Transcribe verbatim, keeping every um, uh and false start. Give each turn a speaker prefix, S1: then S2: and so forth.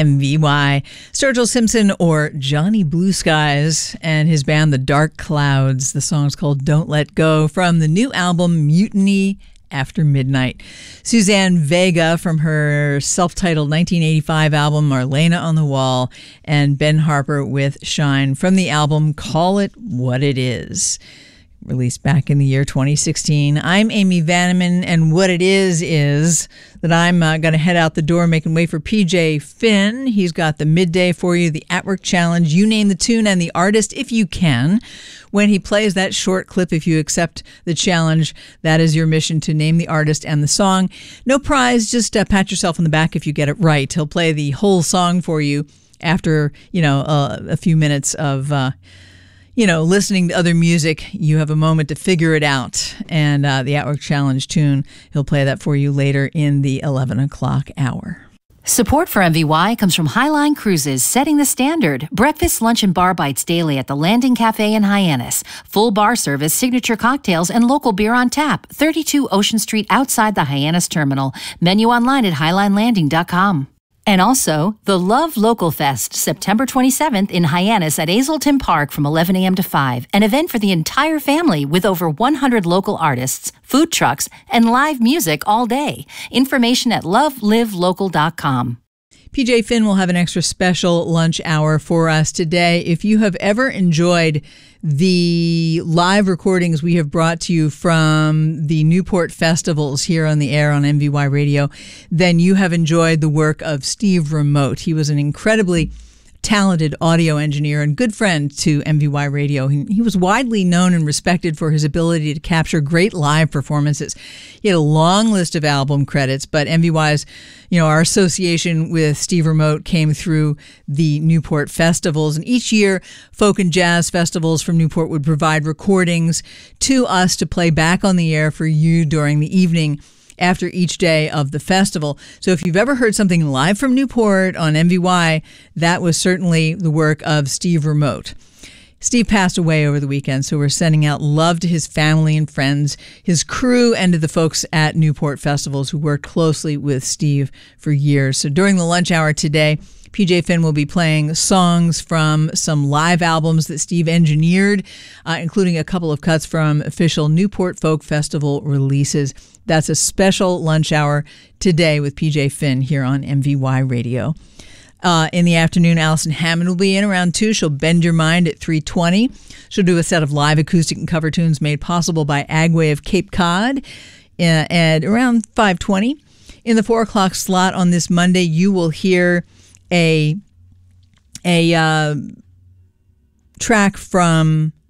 S1: M V Y. Sturgill Simpson, or Johnny Blue Skies, and his band The Dark Clouds. The song's called Don't Let Go, from the new album Mutiny After Midnight. Suzanne Vega from her self-titled nineteen eighty-five album Marlena on the Wall, and Ben Harper with Shine from the album Call It What It Is, released back in the year twenty sixteen. I'm Amy Vanneman, and what it is is that I'm uh, going to head out the door making way for P J Finn. He's got the midday for you, the At Work Challenge. You name the tune and the artist if you can. When he plays that short clip, if you accept the challenge, that is your mission, to name the artist and the song. No prize, just uh, pat yourself on the back if you get it right. He'll play the whole song for you after, you know, uh, a few minutes of uh, you know, listening to other music. You have a moment to figure it out. And uh, the At Work Challenge tune, he'll play that for you later in the eleven o'clock hour.
S2: Support for M V Y comes from Highline Cruises, setting the standard. Breakfast, lunch, and bar bites daily at the Landing Cafe in Hyannis. Full bar service, signature cocktails, and local beer on tap. thirty-two Ocean Street outside the Hyannis Terminal. Menu online at highline landing dot com. And also, the Love Local Fest, September twenty-seventh in Hyannis at Azleton Park from eleven a.m. to five. An event for the entire family with over one hundred local artists, food trucks, and live music all day. Information at love live local dot com.
S1: P J Finn will have an extra special lunch hour for us today. If you have ever enjoyed the live recordings we have brought to you from the Newport festivals here on the air on M V Y Radio, then you have enjoyed the work of Steve Remote. He was an incredibly talented audio engineer and good friend to M V Y Radio. He, he was widely known and respected for his ability to capture great live performances. He had a long list of album credits, but M V Y's, you know, our association with Steve Remote came through the Newport festivals. And each year, folk and jazz festivals from Newport would provide recordings to us to play back on the air for you during the evening after each day of the festival. So if you've ever heard something live from Newport on M V Y, that was certainly the work of Steve Remote. Steve passed away over the weekend, so we're sending out love to his family and friends, his crew, and to the folks at Newport Festivals who worked closely with Steve for years. So during the lunch hour today, P J Finn will be playing songs from some live albums that Steve engineered, uh, including a couple of cuts from official Newport Folk Festival releases. That's a special lunch hour today with P J Finn here on M V Y Radio. Uh, in the afternoon, Allison Hammond will be in around two. She'll bend your mind at three twenty. She'll do a set of live acoustic and cover tunes made possible by Agway of Cape Cod uh, at around five twenty. In the four o'clock slot on this Monday, you will hear a a uh, track from